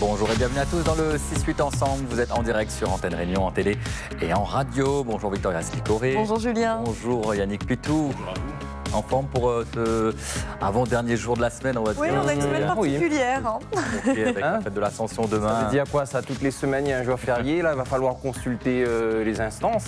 Bonjour et bienvenue à tous dans le 6-8 ensemble. Vous êtes en direct sur Antenne Réunion, en télé et en radio. Bonjour Victoria Slicoré. Bonjour Julien. Bonjour Yannick Pitou. Bonjour à vous. En forme pour ce avant-dernier jour de la semaine, on va dire. Oui, on a une semaine particulière. Okay, avec la fête de l'Ascension demain. Ça veut dire quoi ça? Toutes les semaines, il y a un jour férié. Là, il va falloir consulter les instances.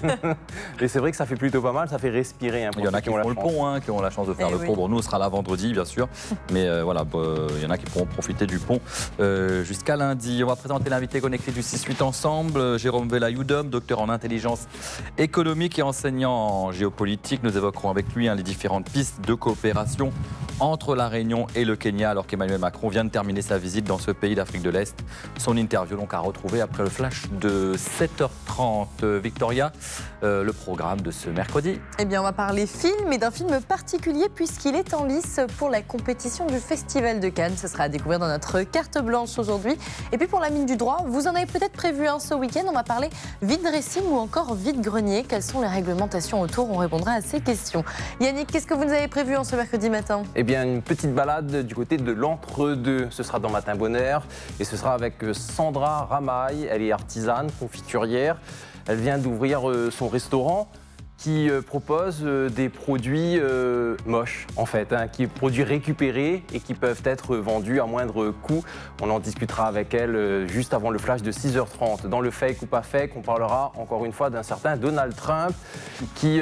Et c'est vrai que ça fait plutôt pas mal, ça fait respirer. Il y en a qui font le pont, qui ont la chance de faire le pont. Bon, nous, on sera là vendredi, bien sûr. Mais voilà, il y en a qui pourront profiter du pont jusqu'à lundi. On va présenter l'invité connecté du 6-8 ensemble. Jérôme Vela-Youdom, docteur en intelligence économique et enseignant en géopolitique. Nous évoquerons avec lui les différentes pistes de coopération entre la Réunion et le Kenya, alors qu'Emmanuel Macron vient de terminer sa visite dans ce pays d'Afrique de l'Est. Son interview donc à retrouver après le flash de 7h30. Victoria, le programme de ce mercredi. Eh bien, on va parler film et d'un film particulier puisqu'il est en lice pour la compétition du Festival de Cannes. Ce sera à découvrir dans notre carte blanche aujourd'hui. Et puis pour la mine du droit, vous en avez peut-être prévu un ce week-end. On va parler vide-dressing ou encore vide-grenier. Quelles sont les réglementations autour? On répondra à ces questions. Yannick, qu'est-ce que vous nous avez prévu en ce mercredi matin? Eh bien, une petite balade du côté de l'Entre-deux. Ce sera dans Matin Bonheur et ce sera avec Sandra Ramaille. Elle est artisane, confiturière. Elle vient d'ouvrir son restaurant qui propose des produits moches, en fait, qui produits récupérés et qui peuvent être vendus à moindre coût. On en discutera avec elle juste avant le flash de 6h30. Dans le fake ou pas fake, on parlera encore une fois d'un certain Donald Trump qui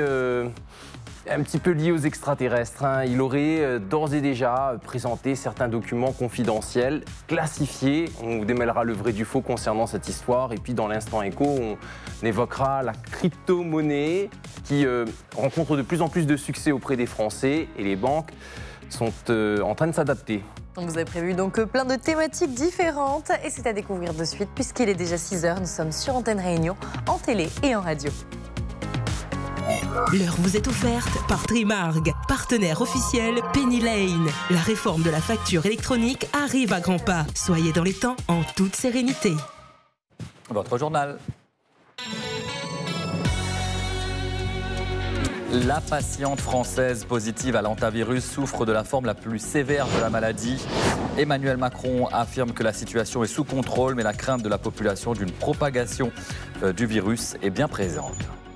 un petit peu lié aux extraterrestres. Il aurait d'ores et déjà présenté certains documents confidentiels, classifiés. On vous démêlera le vrai du faux concernant cette histoire. Et puis dans l'instant écho, on évoquera la crypto-monnaie qui rencontre de plus en plus de succès auprès des Français. Et les banques sont en train de s'adapter. Vous avez prévu donc plein de thématiques différentes. Et c'est à découvrir de suite puisqu'il est déjà 6h. Nous sommes sur Antenne Réunion, en télé et en radio. L'heure vous est offerte par Trimarg, partenaire officiel Penny Lane. La réforme de la facture électronique arrive à grands pas. Soyez dans les temps en toute sérénité. Votre journal. La patiente française positive à l'hantavirus souffre de la forme la plus sévère de la maladie. Emmanuel Macron affirme que la situation est sous contrôle, mais la crainte de la population d'une propagation du virus est bien présente.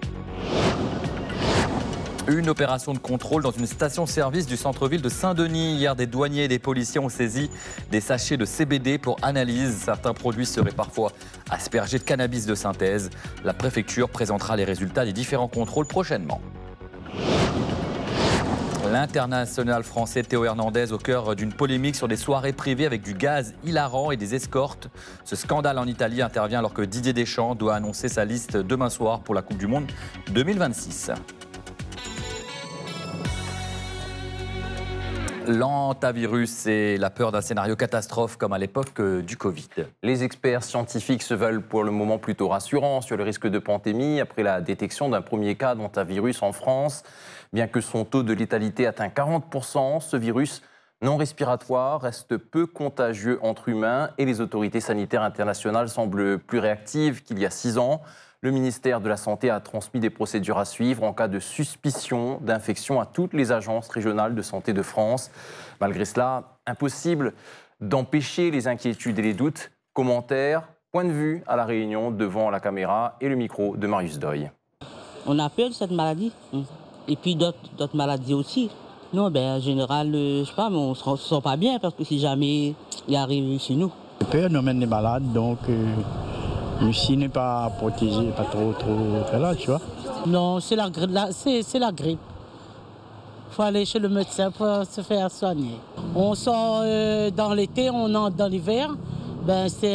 Une opération de contrôle dans une station-service du centre-ville de Saint-Denis. Hier, des douaniers et des policiers ont saisi des sachets de CBD pour analyse. Certains produits seraient parfois aspergés de cannabis de synthèse. La préfecture présentera les résultats des différents contrôles prochainement. L'international français Théo Hernandez au cœur d'une polémique sur des soirées privées avec du gaz hilarant et des escortes. Ce scandale en Italie intervient alors que Didier Deschamps doit annoncer sa liste demain soir pour la Coupe du Monde 2026. L'hantavirus et la peur d'un scénario catastrophe comme à l'époque du Covid. Les experts scientifiques se veulent pour le moment plutôt rassurants sur le risque de pandémie après la détection d'un premier cas d'hantavirus en France. Bien que son taux de létalité atteint 40%, ce virus non respiratoire reste peu contagieux entre humains et les autorités sanitaires internationales semblent plus réactives qu'il y a 6 ans. Le ministère de la Santé a transmis des procédures à suivre en cas de suspicion d'infection à toutes les agences régionales de santé de France. Malgré cela, impossible d'empêcher les inquiétudes et les doutes. Commentaires, point de vue à La Réunion devant la caméra et le micro de Marius Doy. On a peur de cette maladie et puis d'autres maladies aussi. Non, en général, je sais pas, mais on ne se sent pas bien parce que si jamais il arrive chez nous. Peur nous mène des malades, donc... Ici n'est pas protégé, pas trop là, tu vois. Non, c'est la grippe. Il faut aller chez le médecin pour se faire soigner. On sort dans l'été, on entre dans l'hiver. C'est